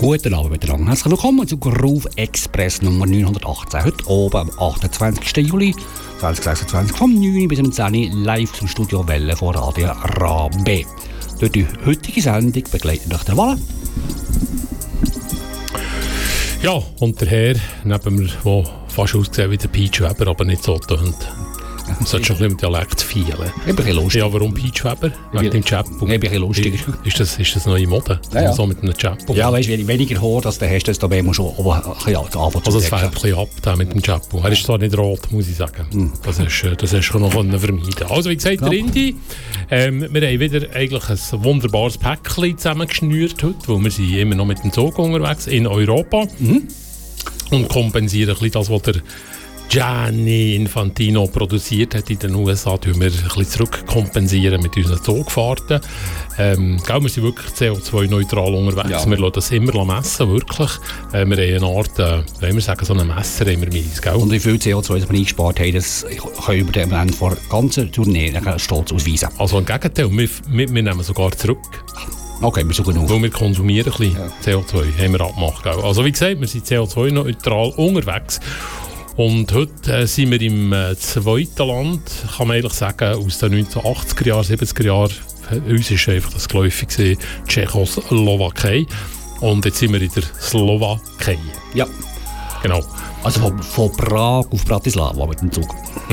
Guten Abend miteinander. Herzlich willkommen zu Groove Express Nummer 918. Heute oben am 28. Juli 2026 vom 9 bis 10 live zum Studio Welle von Radio Rabe. Durch die heutige Sendung begleitet durch der Walle. Ja, und der Herr neben mir, der fast aussieht wie der Peach Weber, aber nicht so tönt. Du solltest schon ein bisschen im Dialekt feilen. Ein bisschen lustig. Ja, warum Peach Weber? Wegen dem Chapo. Ein bisschen lustiger. Ist das neue Mode? Ja. So mit einem Chapo? Ja, weißt du, wenn ich weniger Haar, dann hast du das dabei schon ein bisschen anfangen. Also es fällt ein bisschen ab da mit dem Chapo. Er ist zwar nicht rot, muss ich sagen. Das hast du schon noch vermeiden. Also wie gesagt, der Indi, wir haben wieder eigentlich ein wunderbares Päckchen zusammengeschnürt heute, weil wir sind immer noch mit dem Zug unterwegs in Europa und kompensieren ein bisschen das, was der Gianni Infantino produziert hat in den USA, tun wir ein bisschen zurückkompensieren mit unseren Zugfahrten. Wir sind wirklich CO2-neutral unterwegs. Ja. Wir lassen das immer messen, wirklich. Wir haben eine Art, wenn wir sagen, so ein Messer haben wir mit, gell? Und wie viel CO2 wir eingespart haben, das können wir am Ende der ganzen Tournee stolz ausweisen. Also im Gegenteil, wir nehmen sogar zurück. Okay, wir suchen auf. Weil wir konsumieren ein bisschen CO2, haben wir abgemacht. Gell? Also wie gesagt, wir sind CO2-neutral unterwegs. Und heute sind wir im zweiten Land, kann man eigentlich sagen, aus den 1980er Jahren, 70er Jahren. Uns war einfach das geläufig gewesen, Tschechoslowakei. Und jetzt sind wir in der Slowakei. Ja. Genau. Also von Prag auf Bratislava mit dem Zug.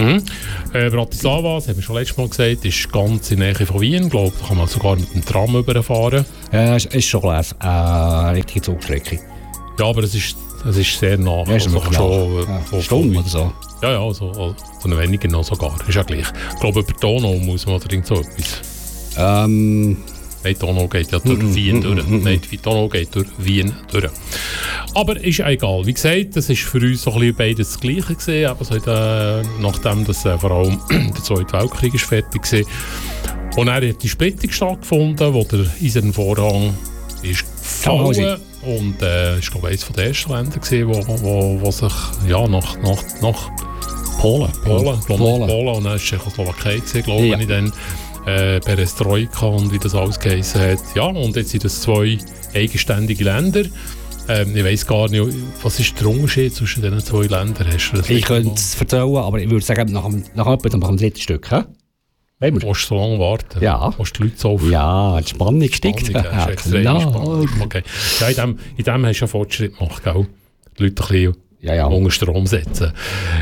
Bratislava, das haben wir schon letztes Mal gesagt, ist ganz in der Nähe von Wien. Ich glaube, da kann man sogar mit dem Tram überfahren. Ja, es ist schon gelesen. Richtige Zugstrecke. Ja, aber es ist sehr nah. Ja, also schon Stunden oder so. Ja, also von weniger noch sogar. Ist ja gleich. Ich glaube, über Donau muss man oder irgend so etwas. Nein, die Donau geht ja durch Wien durch. Nein, die Donau geht durch Wien durch. Aber ist ja egal. Wie gesagt, das war für uns so ein bisschen beides das Gleiche gewesen. Aber so nachdem das vor allem der Zweite Weltkrieg ist fertig war. Und dann hat die Splittung stattgefunden, wo der Eisenvorhang ist gefallen. Und ich glaube, eines der ersten Länder gewesen, wo sich nach Polen und dann war es Tschechoslowakei gewesen, glaube ich, dann Perestroika und wie das alles geheißen hat. Ja, und jetzt sind das zwei eigenständige Länder. Ich weiss gar nicht, was ist der Unterschied zwischen diesen zwei Ländern? Ich könnte es erzählen, aber ich würde sagen, nach dem dritten Stück. Du musst so lange warten. Ja. Musst die Leute so auf... Ja, die Spannung steigt. Ja, genau. Okay. Ja, in dem hast du ja Fortschritt gemacht, gell? Die Leute ein bisschen unter Strom setzen.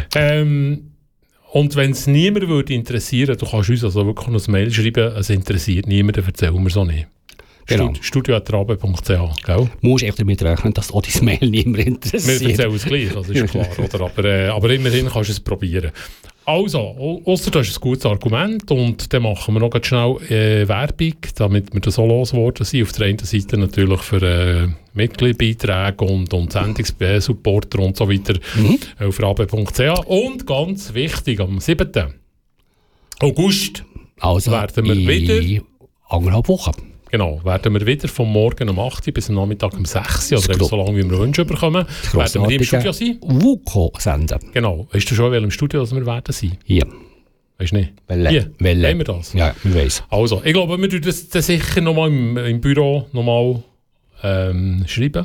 Und wenn es niemand würde interessieren, du kannst uns also wirklich noch ein Mail schreiben, es interessiert niemanden, erzählen wir so nicht. Genau. Studio@rabe.ch, gell? Du musst echt damit rechnen, dass auch dein Mail niemand interessiert. Wir erzählen es gleich, das ist klar. Oder? Aber immerhin kannst du es probieren. Also, ausser du hast ein gutes Argument und dann machen wir noch ganz schnell Werbung, damit wir das so losgeworden sind. Auf der einen Seite natürlich für Mitgliedbeiträge und Sendungssupporter und so weiter auf rabe.ch. Und ganz wichtig, am 7. August werden wir wieder... 1,5 Wochen. Genau, werden wir wieder vom Morgen um 8 Uhr bis am Nachmittag um 6 Uhr, oder so lange wie wir Wünsche bekommen, werden wir im Studio sein. WUKO senden. Genau. Weißt du schon, in welchem Studio wir werden sein? Hier. Weißt du nicht? Welle. Haben wir das? Ja, ich weiss. Also, ich glaube, wir werden das sicher nochmal im Büro schreiben.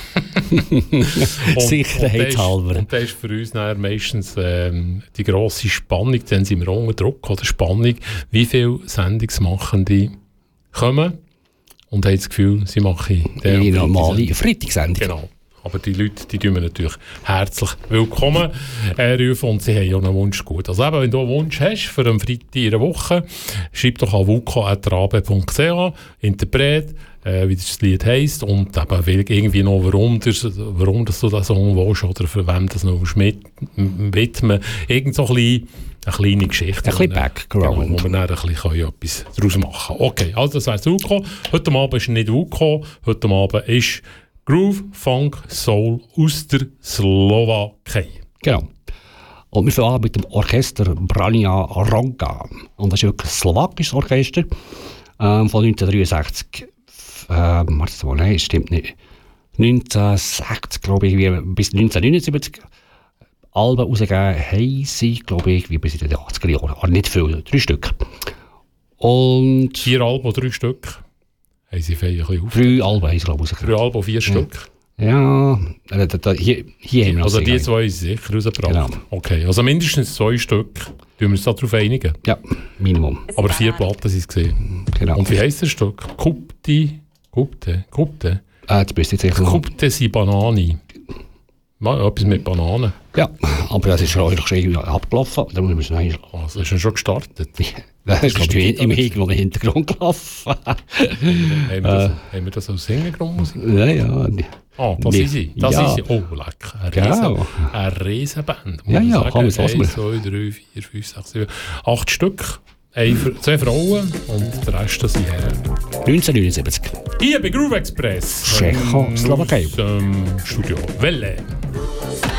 Sicherheitshalber. Und das ist für uns meistens die grosse Spannung, dann sind wir unter Druck, oder Spannung, wie viele Sendungsmachende kommen und haben das Gefühl, sie machen die normale Freitagssendung. Genau. Aber die Leute, die tun wir natürlich herzlich willkommen rufen und sie haben auch einen Wunsch gut. Also eben, wenn du einen Wunsch hast für einen Freitag in einer Woche, schreib doch an wuko@rabe.ch, Interpret, wie das Lied heisst und eben irgendwie noch, warum du das Song willst oder für wem das noch widmen. Irgend so eine kleine Geschichte. Ein bisschen Background. Genau, wo wir dann etwas daraus machen können. Okay, also das wäre das WUKO. Heute Abend ist nicht WUKO, heute Abend ist Groove, Funk, Soul aus der Slowakei. Genau. Und wir fangen an mit dem Orchester Branja Ranka. Und das ist wirklich ein slowakisches Orchester von 1963. Nein, stimmt nicht. 1960, glaube ich, bis 1979. Alben rausgegeben haben sie, glaube ich, wie bis in den 80er Jahren. Aber nicht viel, 3 Stück. Und 4 Alben, 3 Stück. haben sie ein bisschen auf. 3 Alben haben sie, glaube ich, 3 Alben, 4 Stück. Ja, hier haben wir also die 2 sind sicher rausgebracht. Genau. Okay, also mindestens 2 Stück. Tun wir uns darauf einigen? Ja, Minimum. Aber 4 Platten sind es gesehen. Genau. Und wie heisst das Stück? Kupte? Jetzt bist du jetzt sicher Kupte si Banani. Etwas mit Bananen. Ja, aber das ist schon abgelaufen. Da müssen wir also ist schon gestartet? Das ist im Hintergrund gelaufen. Haben wir das als Hintergrundmusik? Ja. Ah, das ist sie. Das ist sie. Oh, lecker. Eine Riesenband. Ja, kann man so sagen. 1, 2, 3, 4, 5, 6, 7, 8 Stück. 2 Frauen und der Rest sind her. 1979. Hier bei Groove Express. Tschechoslowakei. Studio Welle.